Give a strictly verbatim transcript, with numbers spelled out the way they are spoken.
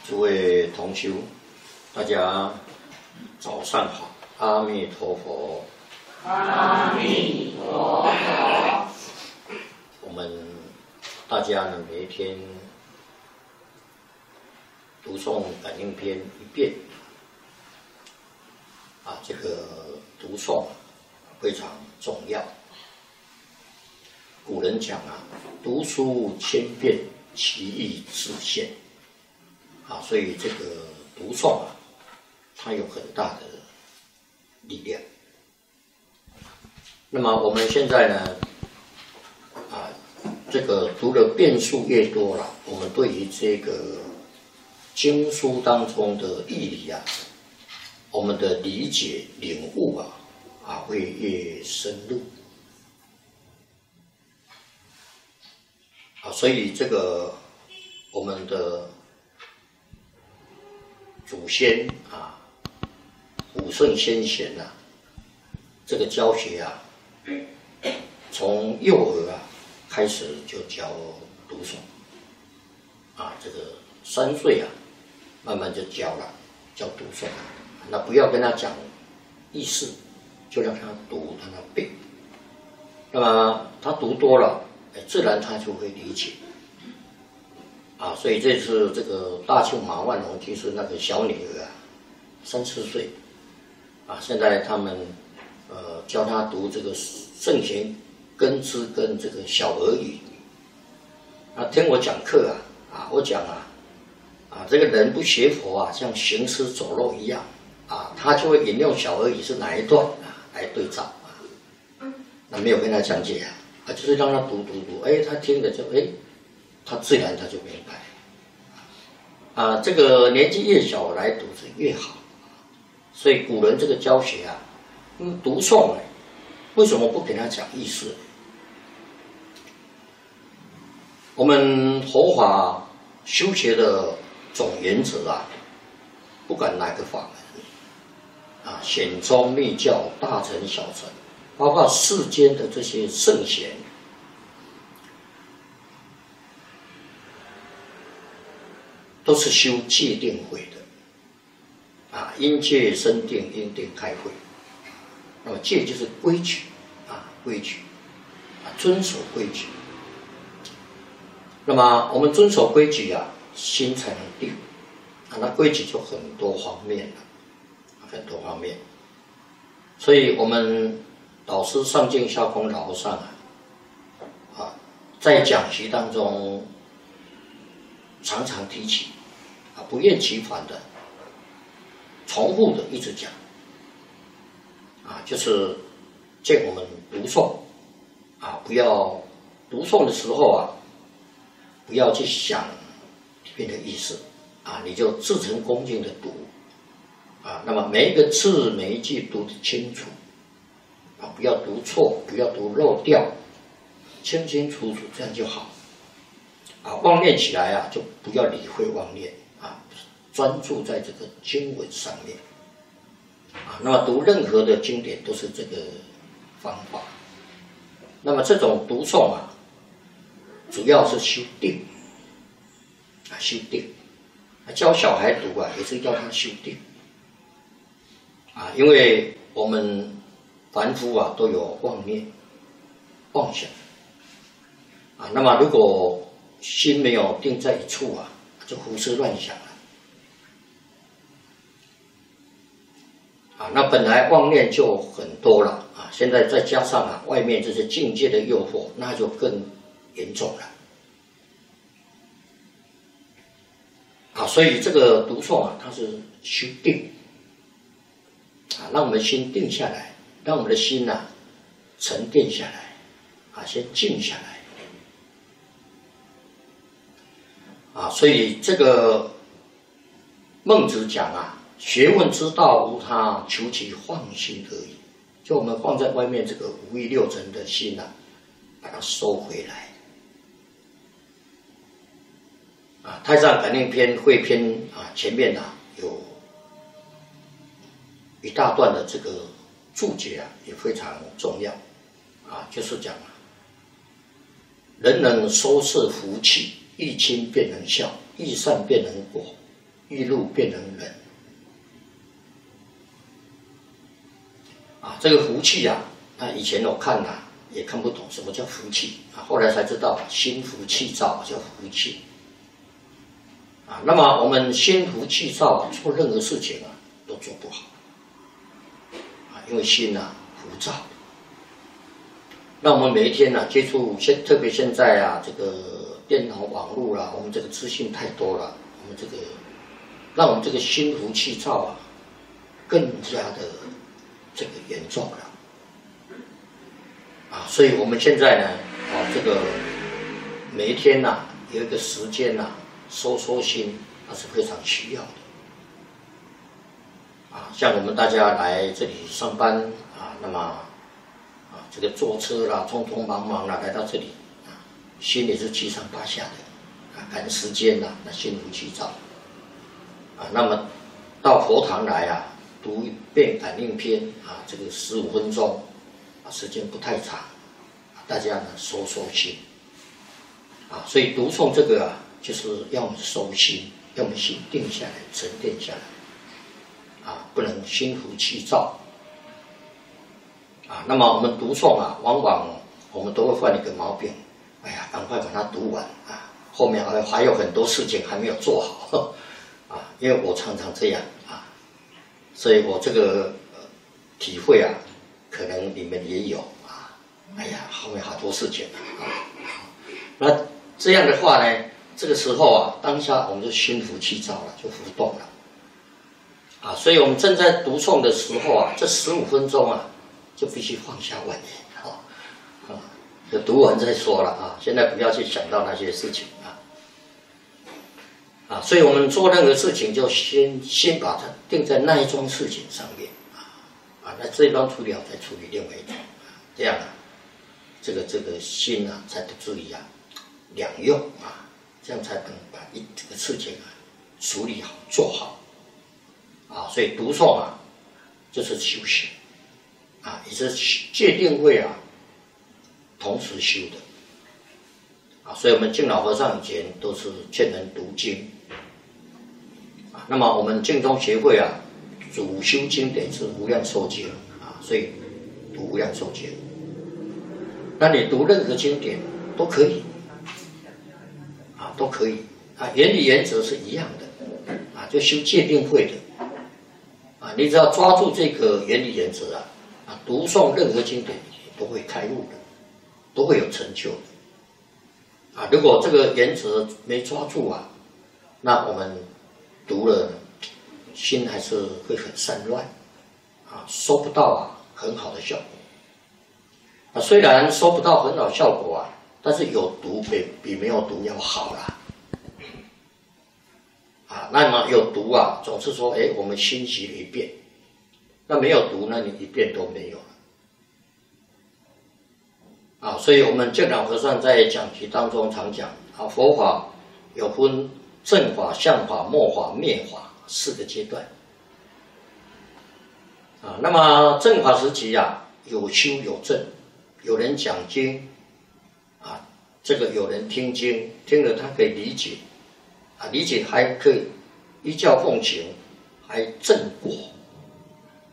诸位同修，大家早上好，阿弥陀佛。 阿弥陀佛。 我们大家呢，每一天读诵感应篇一遍，啊，这个读诵非常重要。古人讲啊，读书千遍，其义自现。啊，所以这个读诵啊，它有很大的力量。那么我们现在呢，啊，这个读的遍数越多了，我们对于这个经书当中的义理啊，我们的理解领悟啊，啊会越深入。啊，所以这个我们的祖先啊，古圣先贤呐、啊，这个教学啊，从幼儿啊开始就教读诵，啊，这个三岁啊，慢慢就教了，教读诵。那不要跟他讲意思，就让他读，让他背。那么他读多了，哎，自然他就会理解。啊，所以这次这个大庆马万龙就是那个小女儿啊，三四岁，啊，现在他们呃教她读这个圣贤根知跟这个小儿语，啊，听我讲课啊，啊，我讲啊，啊，这个人不学佛啊，像行尸走肉一样，啊，他就会引用小儿语是哪一段啊来对照啊，那没有跟他讲解啊，啊，就是让他读读读，哎，他听了就哎。他自然他就明白，啊，这个年纪越小来读是越好，所以古人这个教学啊，嗯，读诵呢，为什么不给他讲意思？我们佛法修学的总原则啊，不管哪个法门，啊，显宗密教、大乘小乘，包括世间的这些圣贤。都是修戒定慧的，啊，因戒生定，因定开慧。那么戒就是规矩，啊，规矩，啊，遵守规矩。那么我们遵守规矩啊，心才能定，啊，那规矩就很多方面了，很多方面。所以我们导师上净下空老和尚啊，啊，在讲习当中常常提起。不厌其烦的、重复的一直讲，啊，就是见我们读诵，啊，不要读诵的时候啊，不要去想里面的意思，啊，你就自诚恭敬的读，啊，那么每一个字每一句读得清楚，啊，不要读错，不要读漏掉，清清楚楚，这样就好，啊，妄念起来啊，就不要理会妄念。啊，专注在这个经文上面，啊，那么读任何的经典都是这个方法。那么这种读诵啊，主要是修定，啊，修定。教小孩读啊，也是要他修定，啊，因为我们凡夫啊都有妄念、妄想，啊，那么如果心没有定在一处啊。就胡思乱想了，啊，那本来妄念就很多了啊，现在再加上啊外面这些境界的诱惑，那就更严重了，啊，所以这个读诵啊，它是修定，啊，让我们心定下来，让我们的心呐、啊、沉淀下来，啊，先静下来。啊，所以这个孟子讲啊，学问之道无他，求其放心而已。就我们放在外面这个五欲六尘的心啊，把它收回来。啊，太上感应篇汇篇啊，前面啊有一大段的这个注解啊，也非常重要。啊，就是讲啊，人能收摄福气。欲亲便能效，欲善便能果， 一路变成人。啊，这个福气啊，那以前我看呐、啊、也看不懂什么叫福气啊，后来才知道心浮气躁叫福气。啊，那么我们心浮气躁啊，做任何事情啊都做不好。啊，因为心啊浮躁。那我们每一天呢、啊、接触现，特别现在啊这个电脑网络啦、啊，我们这个资讯太多了，我们这个让我们这个心浮气躁啊更加的这个严重了。啊，所以我们现在呢，啊这个每一天呐、啊、有一个时间呐、啊、收收心，那是非常需要的。啊，像我们大家来这里上班啊，那么啊这个坐车啦，匆匆忙忙啦来到这里啊，心里是七上八下的，啊赶时间啦，那心浮气躁。啊，那么到佛堂来啊，读一遍感应篇啊，这个十五分钟，啊时间不太长，啊大家呢收收心。啊，所以读诵这个啊，就是要我们收心，要我们心定下来，沉淀下来，啊，不能心浮气躁。啊，那么我们读诵啊，往往我们都会犯一个毛病，哎呀，赶快把它读完啊，后面还还有很多事情还没有做好，啊，因为我常常这样啊，所以我这个、呃、体会啊，可能你们也有啊，哎呀，后面好多事情啊，那。这样的话呢，这个时候啊，当下我们就心浮气躁了，就浮动了，啊，所以我们正在读诵的时候啊，这十五分钟啊，就必须放下万念，啊，啊，就读完再说了啊，现在不要去想到那些事情啊，啊，所以我们做任何事情就先先把它定在那一桩事情上面啊，啊，那这一桩处理好再处理另外一桩，这样啊，这个这个心啊才不至于啊。两用啊，这样才能把一这个事情啊处理好做好啊。所以读诵啊，就是修行啊，也是戒定慧啊同时修的啊。所以我们净老和尚以前都是劝人读经啊。那么我们净宗协会啊，主修经典是无量寿经啊，所以读无量寿经。那你读任何经典都可以。啊，都可以啊，原理原则是一样的啊，就修戒定慧的啊，你只要抓住这个原理原则啊，啊，读诵任何经典都会开悟的，都会有成就的啊。如果这个原则没抓住啊，那我们读了心还是会很散乱啊，收不到啊很好的效果啊。虽然收不到很好效果啊。但是有读比比没有读要好啦，啊，那么有读啊，总是说，哎，我们熏习了一遍，那没有读，那你一遍都没有了，啊，所以我们净老和尚在讲题当中常讲啊，佛法有分正法、相法、末法、灭法四个阶段，啊，那么正法时期啊，有修有证，有人讲经。啊，这个有人听经，听了他可以理解，啊，理解还可以依教奉行，还正果，